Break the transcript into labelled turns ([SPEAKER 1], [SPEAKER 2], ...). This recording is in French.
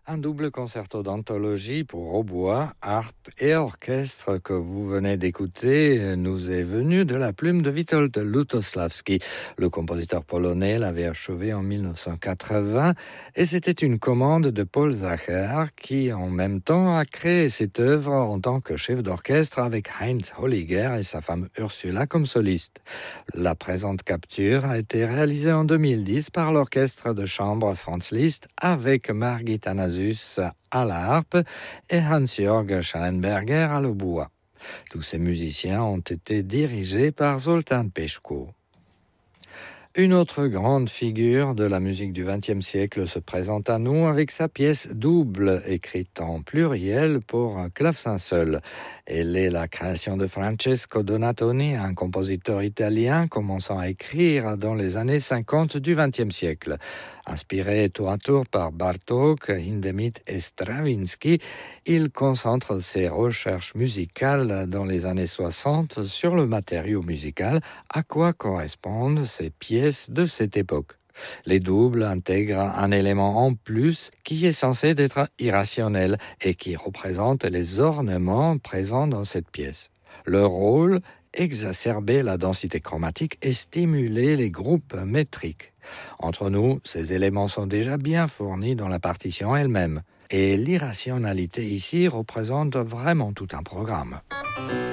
[SPEAKER 1] Un double concerto d'anthologie pour hautbois, harpe et orchestre que vous venez d'écouter nous est venu de la plume de Witold Lutosławski. Le compositeur polonais l'avait achevé en 1980 et c'était une commande de Paul Zacher qui en même temps a créé cette œuvre en tant que chef d'orchestre avec Heinz Holliger et sa femme Ursula comme soliste. La présente capture a été réalisée en 2010 par l'orchestre de chambre Franz Liszt avec Margit Anazus à la harpe et Hans-Jörg Schallenberger à l'hautbois. Tous ces musiciens ont été dirigés par Zoltán Peskó. Une autre grande figure de la musique du XXe siècle se présente à nous avec sa pièce double, écrite en pluriel pour un clavecin seul. Elle est la création de Francesco Donatoni, un compositeur italien commençant à écrire dans les années 50 du XXe siècle. Inspiré tour à tour par Bartók, Hindemith et Stravinsky, il concentre ses recherches musicales dans les années 60 sur le matériau musical, à quoi correspondent ces pièces de cette époque. Les doubles intègrent un élément en plus qui est censé être irrationnel et qui représente les ornements présents dans cette pièce. Leur rôle, exacerber la densité chromatique et stimuler les groupes métriques. Entre nous, ces éléments sont déjà bien fournis dans la partition elle-même. Et l'irrationalité ici représente vraiment tout un programme.